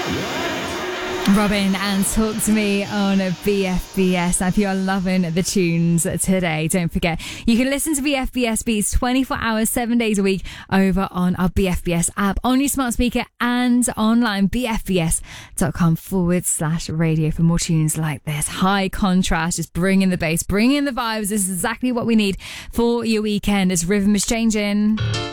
Robin and Talk to Me on BFBS. Now, if you are loving the tunes today, don't forget you can listen to BFBS Beats 24 hours, 7 days a week over on our BFBS app, on your smart speaker and online, bfbs.com/radio for more tunes like this. High contrast, just bring in the bass, bring in the vibes. This is exactly what we need for your weekend as rhythm is changing.